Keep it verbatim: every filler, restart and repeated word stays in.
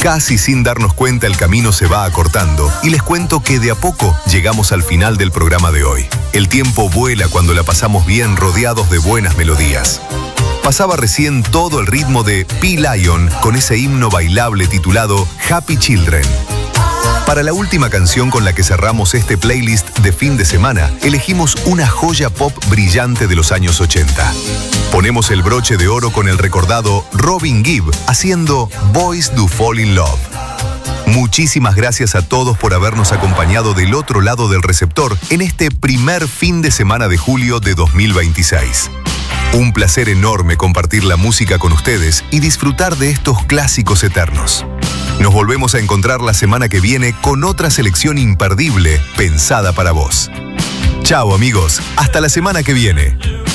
Casi sin darnos cuenta el camino se va acortando y les cuento que de a poco llegamos al final del programa de hoy. El tiempo vuela cuando la pasamos bien rodeados de buenas melodías. Pasaba recién todo el ritmo de P-Lion con ese himno bailable titulado Happy Children. Para la última canción con la que cerramos este playlist de fin de semana, elegimos una joya pop brillante de los años ochenta. Ponemos el broche de oro con el recordado Robin Gibb haciendo Boys Do Fall in Love. Muchísimas gracias a todos por habernos acompañado del otro lado del receptor en este primer fin de semana de julio de dos mil veintiséis. Un placer enorme compartir la música con ustedes y disfrutar de estos clásicos eternos. Nos volvemos a encontrar la semana que viene con otra selección imperdible pensada para vos. Chao amigos, hasta la semana que viene.